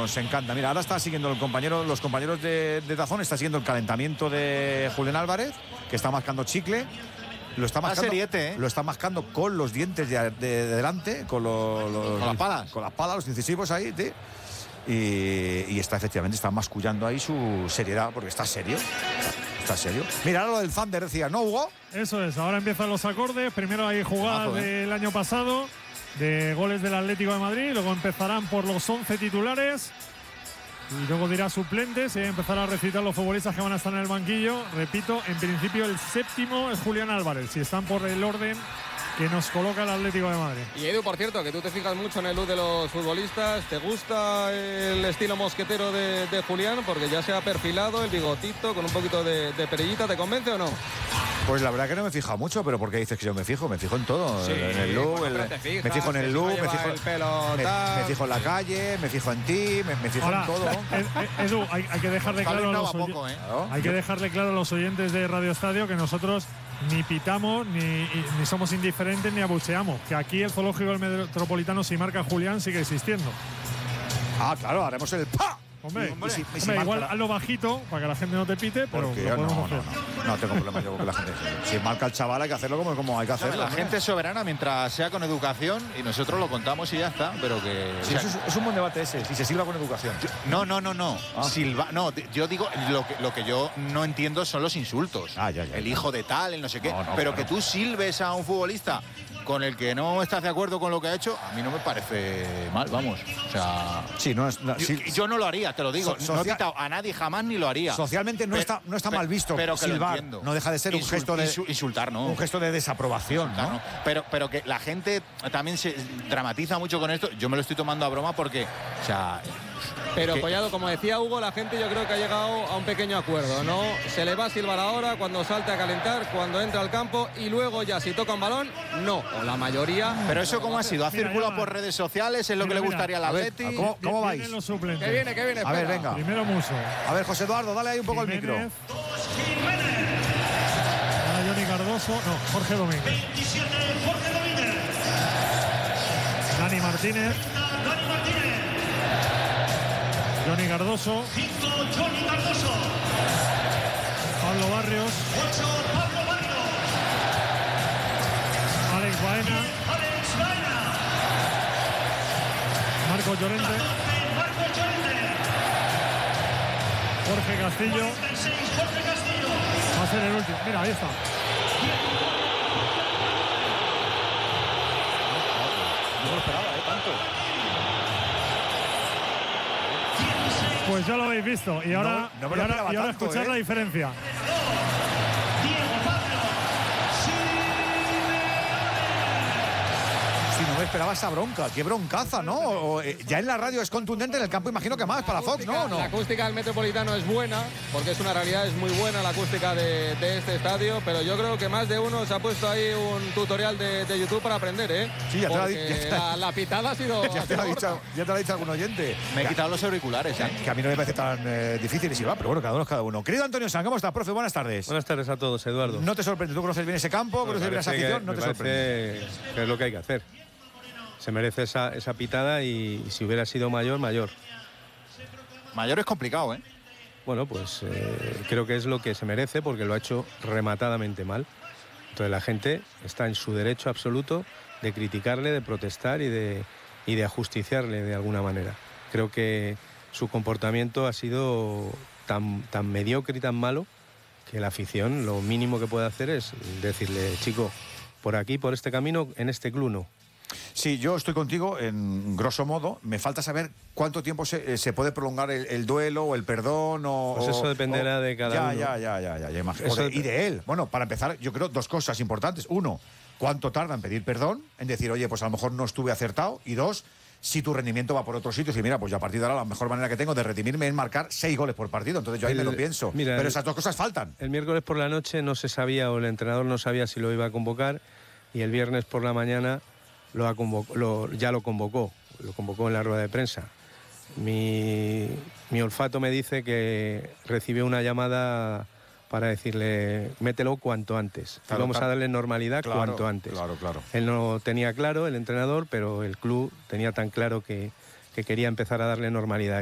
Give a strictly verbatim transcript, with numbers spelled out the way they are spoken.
nos encanta. Mira, ahora está siguiendo el compañero, los compañeros de, de Dazón, está siguiendo el calentamiento de Julián Álvarez, que está mascando chicle. Lo está mascando, seriete, ¿eh? Lo está mascando con los dientes de, de, de delante, con, los, los, con las palas. Con las palas, los incisivos ahí, tío. Y, y está efectivamente, está mascullando ahí su seriedad, porque está serio. Está serio. Mira, ahora lo del Thunder decía, ¿no, Hugo? Eso es, ahora empiezan los acordes. Primero hay jugadas Bajo, ¿eh? del año pasado, de goles del Atlético de Madrid. Luego empezarán por los once titulares. Y luego dirá suplentes y empezará a recitar los futbolistas que van a estar en el banquillo. Repito, en principio el séptimo es Julián Álvarez, si están por el orden que nos coloca el Atlético de Madrid. Y Edu, por cierto, que tú te fijas mucho en el look de los futbolistas. ¿Te gusta el estilo mosquetero de, de Julián? Porque ya se ha perfilado el bigotito con un poquito de, de perillita. ¿Te convence o no? Pues la verdad que no me he fijado mucho, pero ¿por qué dices que yo me fijo? Me fijo en todo, Sí, en el look, bueno, el, te fijas, me fijo en el que look, si no me lleva fijo, el pelo me, tal. me fijo en la calle, me fijo en ti, me, me fijo Ahora, en todo. Ed- Ed- Edu, hay, hay que dejarle claro a los oy- poco, ¿eh? Claro. hay que dejarle claro a los oyentes de Radio Estadio que nosotros ni pitamos, ni, ni somos indiferentes, ni abucheamos. Que aquí el zoológico del Metropolitano, si marca Julián, sigue existiendo. Ah, claro, haremos el ¡pa! Hombre, Y si- y si hombre, igual marca- hazlo bajito para que la gente no te pite, pero Porque lo yo no, podemos no, hacer. no, no tengo problema yo con que la gente. Si marca el chaval hay que hacerlo como, como hay que hacerlo. La hombre. gente es soberana mientras sea con educación y nosotros lo contamos y ya está, pero que... Sí, o sea, eso es, es un buen debate ese, si se silba con educación. no, no, no, no. Ah. Silva, no, de- yo digo, lo que, lo que yo no entiendo son los insultos. Ah, ya, ya, el ya. hijo de tal, el no sé qué. No, no, pero claro. que tú silbes a un futbolista con el que no estás de acuerdo con lo que ha hecho, a mí no me parece mal, vamos. O sea... Sí, no es. no, Yo, sí, yo no lo haría, te lo digo. So- no he socia- quitado a nadie jamás ni lo haría. Socialmente no Pero- está, no está pero- mal visto pero que lo silbar. entiendo. No deja de ser un Insul- gesto de insu- insultar, ¿no? un gesto de desaprobación, Claro, ¿no? pero, pero que la gente también se dramatiza mucho con esto. Yo me lo estoy tomando a broma porque, o sea, Pero que- Collado, como decía Hugo, la gente yo creo que ha llegado a un pequeño acuerdo, ¿no? Se le va a silbar ahora cuando salte a calentar, cuando entra al campo y luego ya si toca un balón, no. O la mayoría. pero eso cómo ha sido, ha Mira, circulado ya- por redes sociales, es lo Mira, que le mira, gustaría al a ver, Atleti. ¿cómo- cómo vais? Vienen los suplentes. Que viene, que viene. A ver, espera. venga. Primero Muso. A ver, José Eduardo, dale ahí un poco el micro. Jiménez. Ahora Johnny Cardoso. No, Jorge Domínguez. Dani Martínez. Johnny Cardoso. Pablo Barrios. Alex Baena. Marcos Llorente. Jorge Castillo. Va a ser el último. Mira, ahí está. No lo esperaba, ¿eh? Tanto. Pues ya lo habéis visto. Y ahora, no me y lo ahora, esperaba y ahora tanto, escuchar ¿eh? la diferencia. Sí, no me esperaba esa bronca. Qué broncaza, ¿no? O, eh, ya en la radio es contundente, en el campo imagino que más para Fox, ¿no? ¿O no? La acústica del Metropolitano es buena, porque es una realidad, es muy buena la acústica de, de este estadio, pero yo creo que más de uno se ha puesto ahí un tutorial de, de YouTube para aprender, ¿eh? Sí, ya te lo ha di- Porque ya te- la, la pitada ha sido. Ya ha te, lo sido ha dicho, corta. ya te lo ha dicho algún oyente. Me he quitado los auriculares, ¿eh? Que a mí no me parece tan eh, difícil y si va, pero bueno, cada uno es cada uno. Querido Antonio San, ¿cómo estás, profe? Buenas tardes. Buenas tardes a todos, Eduardo. No te sorprende, tú conoces bien ese campo, Me conoces bien esa parece que- afición, no me te sorprende. parece que es lo que hay que hacer. Se merece esa, esa pitada y, y si hubiera sido mayor, mayor. Mayor es complicado, ¿eh? Bueno, pues eh, creo que es lo que se merece porque lo ha hecho rematadamente mal. Entonces la gente está en su derecho absoluto de criticarle, de protestar y de, y de ajusticiarle de alguna manera. Creo que su comportamiento ha sido tan, tan mediocre y tan malo que la afición lo mínimo que puede hacer es decirle, chico, por aquí, por este camino, en este club no. Sí, yo estoy contigo en grosso modo. Me falta saber cuánto tiempo se, eh, se puede prolongar el, el duelo o el perdón o... Pues eso o- dependerá o- de cada ya, uno. Ya, ya, ya, ya, ya, imagino. Eso O de- dep- y de él. Bueno, para empezar, yo creo dos cosas importantes. Uno, cuánto tarda en pedir perdón, en decir, oye, pues a lo mejor no estuve acertado. Y dos, si tu rendimiento va por otro sitio, y mira, pues yo a partir de ahora la mejor manera que tengo de redimirme es marcar seis goles por partido. Entonces yo ahí El- me lo pienso. mira, Pero el- esas dos cosas faltan. El miércoles por la noche no se sabía o el entrenador no sabía si lo iba a convocar y el viernes por la mañana lo ha convoc- lo- ya lo convocó, lo convocó en la rueda de prensa. Mi, mi olfato me dice que recibió una llamada para decirle, mételo cuanto antes. Claro, Vamos claro. a darle normalidad Claro, cuanto antes. claro, claro. Él no tenía claro, el entrenador, pero el club tenía tan claro que, que quería empezar a darle normalidad.